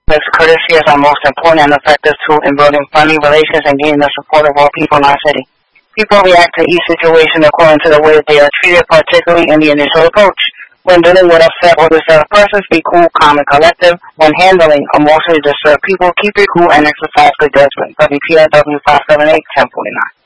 Thus, courtesy is our most important and effective tool in building friendly relations and gaining the support of all people in our city. People react to each situation according to the way that they are treated, particularly in the initial approach. When dealing with upset or disturbed persons, be cool, calm, and collective. When handling emotionally disturbed people, keep it cool and exercise good judgment. WPRW 578, 1049.